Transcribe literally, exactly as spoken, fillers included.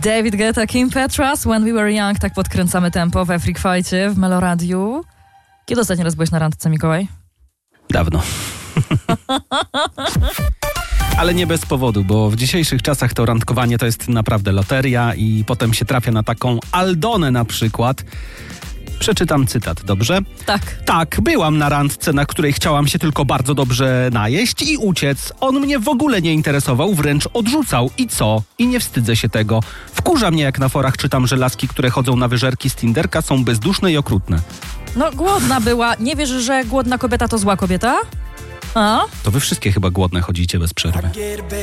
David Guetta, Kim Petras, When We Were Young. Tak podkręcamy tempo we Freak Fight'cie w Meloradiu. Kiedy ostatni raz byłeś na randce, Mikołaj? Dawno. Ale nie bez powodu, bo w dzisiejszych czasach to randkowanie to jest naprawdę loteria i potem się trafia na taką Aldonę na przykład. Przeczytam cytat, dobrze? Tak. Tak, byłam na randce, na której chciałam się tylko bardzo dobrze najeść i uciec. On mnie w ogóle nie interesował, wręcz odrzucał. I co? I nie wstydzę się tego. Wkurza mnie, jak na forach czytam, że laski, które chodzą na wyżerki z Tinderka, są bezduszne i okrutne. No głodna była. Nie wiesz, że głodna kobieta to zła kobieta? A? To wy wszystkie chyba głodne chodzicie bez przerwy.